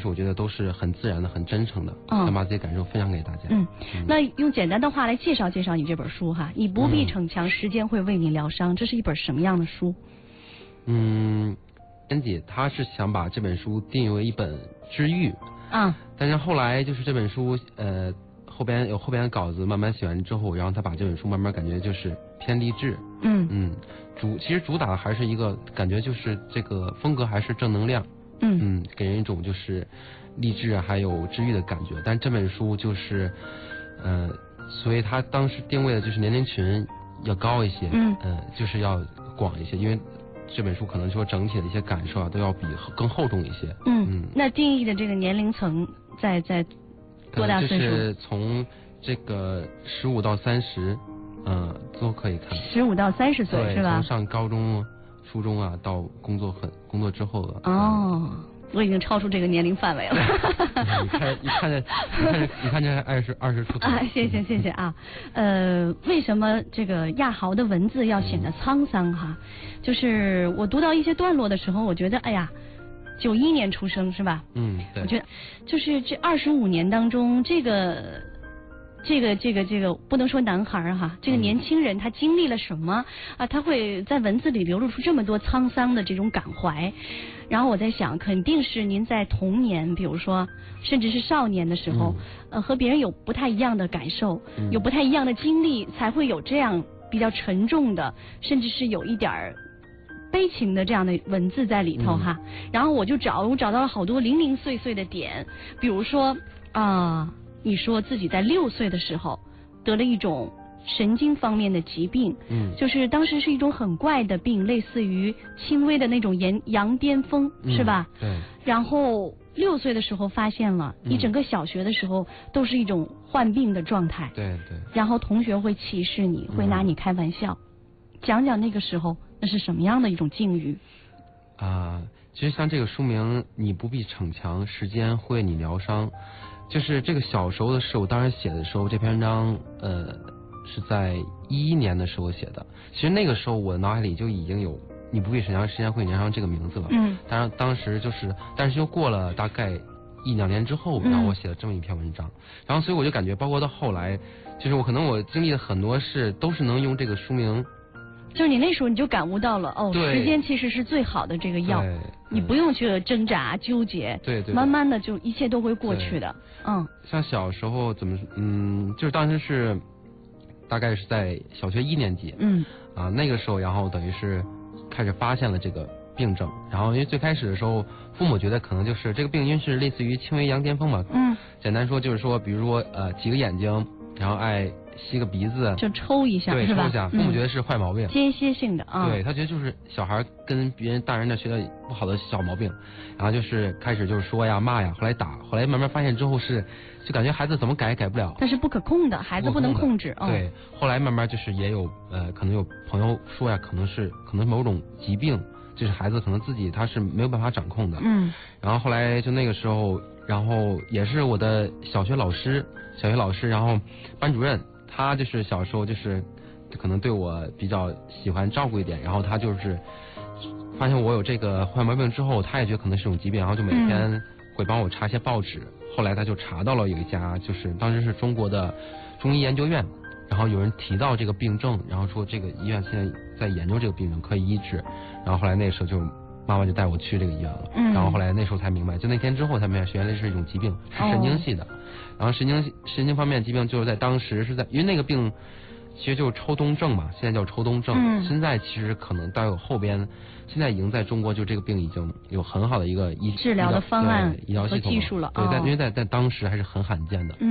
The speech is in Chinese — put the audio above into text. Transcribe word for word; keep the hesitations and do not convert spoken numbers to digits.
是我觉得都是很自然的、很真诚的， 嗯， 想把自己感受分享给大家。 嗯，嗯那用简单的话来介绍介绍你这本书哈，你不必逞强，时间会为你疗伤，这是一本什么样的书？ 嗯，编辑他是想把这本书定义为一本治愈啊， 但是后来就是这本书呃后边有后边的稿子慢慢写完之后，然后他把这本书慢慢感觉就是偏励志。 嗯嗯，主其实主打的还是一个感觉就是这个风格还是正能量。 嗯嗯，给人一种就是励志还有治愈的感觉。但这本书就是呃所以他当时定位的就是年龄群要高一些， 嗯呃就是要广一些，因为这本书可能说整体的一些感受啊都要比更厚重一些。 嗯嗯，那定义的这个年龄层在在多大岁数？ 就是从这个十五到三十，嗯，都可以看。 十五到三十岁是吧？ 从上高中、初中啊，到工作很工作之后的。 哦，嗯、我已经超出这个年龄范围了。 你看，你看这，你看这，你看这二十二十出头。 啊，谢谢谢谢啊。呃，为什么这个亚豪的文字要显得沧桑哈？就是我读到一些段落的时候，我觉得哎呀。九一年出生是吧？ 嗯，对。 我觉得就是这二十五年当中，这个这个这个这个不能说男孩哈，这个年轻人他经历了什么啊？他会在文字里流露出这么多沧桑的这种感怀。然后我在想，肯定是您在童年，比如说甚至是少年的时候，嗯、呃，和别人有不太一样的感受，嗯、有不太一样的经历，才会有这样比较沉重的，甚至是有一点儿。悲情的这样的文字在里头哈，嗯、然后我就找我找到了好多零零碎碎的点，比如说啊、呃，你说自己在六岁的时候得了一种神经方面的疾病，嗯，就是当时是一种很怪的病，类似于轻微的那种羊羊癫疯，嗯、是吧？ 对。 然后六岁的时候发现了，嗯、一整个小学的时候都是一种患病的状态， 对对。 然后同学会歧视你，会拿你开玩笑，嗯、讲讲那个时候。那是什么样的一种境遇啊、呃？其实像这个书名，你不必逞强，时间会为你疗伤。就是这个小时候的事，我当时写的时候，这篇文章呃是在一一年的时候写的。其实那个时候我脑海里就已经有“你不必逞强，时间会为你疗伤”这个名字了。嗯。当然当时就是，但是又过了大概一两年之后，然后我写了这么一篇文章。嗯、然后所以我就感觉，包括到后来，就是我可能我经历的很多事，都是能用这个书名。 就是你那时候你就感悟到了哦，时间其实是最好的这个药，你不用去挣扎纠结， 对 对, 对， 慢慢的就一切都会过去的。嗯， 像小时候怎么嗯，就是当时是大概是在小学一年级，嗯啊那个时候，然后等于是开始发现了这个病症，然后因为最开始的时候，父母觉得可能就是这个病因是类似于轻微羊癫疯嘛，嗯，简单说就是说，比如说呃挤个眼睛，然后爱。吸个鼻子就抽一下， 对， 是吧？ 抽一下，父母觉得是坏毛病， 间歇性的啊。 对他觉得就是小孩跟别人大人那学的不好的小毛病，然后就是开始就是说呀骂呀，后来打，后来慢慢发现之后是，就感觉孩子怎么改也改不了， 但是不可控的，孩子不能控制。 哦、对，后来慢慢就是也有呃，可能有朋友说呀，可能是可能某种疾病，就是孩子可能自己他是没有办法掌控的。嗯。然后后来就那个时候，然后也是我的小学老师，小学老师，然后班主任。他就是小时候就是可能对我比较喜欢照顾一点，然后他就是发现我有这个患毛病之后，他也觉得可能是种疾病，然后就每天会帮我查一些报纸。嗯、后来他就查到了有一家就是当时是中国的中医研究院，然后有人提到这个病症，然后说这个医院现在在研究这个病症可以医治，然后后来那时候就妈妈就带我去这个医院了。嗯。然后后来那时候才明白，就那天之后才明白原来是一种疾病，是神经系的。哦、然后神经神经方面的疾病就是在当时是在，因为那个病其实就是抽动症嘛，现在叫抽动症。嗯。现在其实可能到有后边，现在已经在中国就这个病已经有很好的一个医治疗的方案医疗系统和技术了。 对，但、 哦、 因为在在当时还是很罕见的。嗯。